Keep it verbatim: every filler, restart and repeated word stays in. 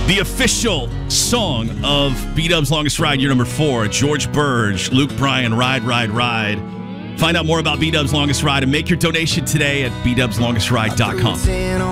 The official song of B-Dub's Longest Ride, year number four. George Burge, Luke Bryan, Ride, Ride, Ride. Find out more about B-Dub's Longest Ride and make your donation today at b dubs longest ride dot com.